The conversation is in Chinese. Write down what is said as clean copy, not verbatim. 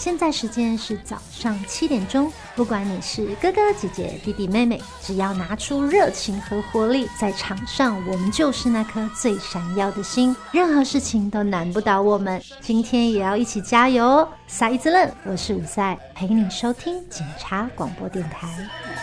现在时间是早上7点钟，不管你是哥哥姐姐弟弟妹妹，只要拿出热情和活力，在场上我们就是那颗最闪耀的星，任何事情都难不倒我们。今天也要一起加油哦！撒一子愣，我是伍赛，陪你收听警察广播电台。